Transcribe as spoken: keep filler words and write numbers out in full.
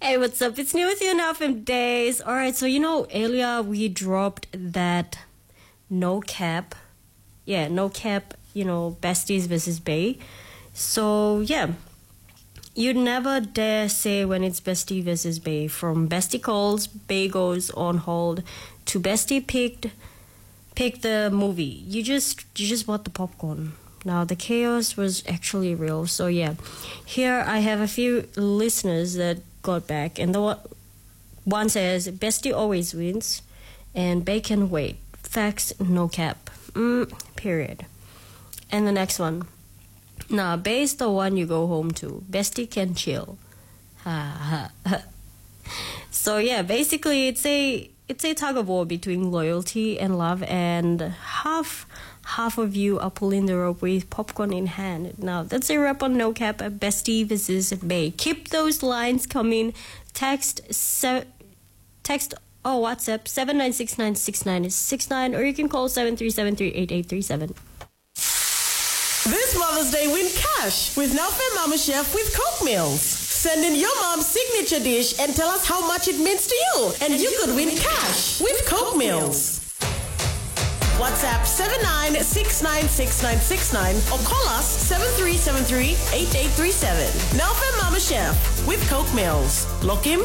Hey, what's up? It's New with you now from Days. All right, so you know, earlier we dropped that no cap. Yeah, no cap, you know, besties versus bae. So, yeah. You'd never dare say when it's bestie versus bae. From bestie calls, bae goes on hold, to bestie picked picked the movie. You just you just bought the popcorn. Now, the chaos was actually real. So, yeah. Here I have a few listeners that got back. And the one, one says, bestie always wins. And bae can wait. Facts, no cap. Mm, period. And the next one. Nah, bae's the one you go home to. Bestie can chill. Ha, ha, ha. So, yeah, basically it's a, it's a tug of war between loyalty and love. And half... Half of you are pulling the rope with popcorn in hand. Now, that's a wrap on No Cap, bestie versus bae. Keep those lines coming. Text, se- text or WhatsApp seven nine six nine six nine six nine, or you can call seven three seven three eight eight three seven. This Mother's Day, win cash with Nelfin Mama Chef with Coke Meals. Send in your mom's signature dish and tell us how much it means to you, and, and you, you could win cash with Coke Meals. WhatsApp seven nine six nine six nine six nine or call us seven three seven three eight eight three seven. Nelfin Mama Chef with Coke Meals. Lock in.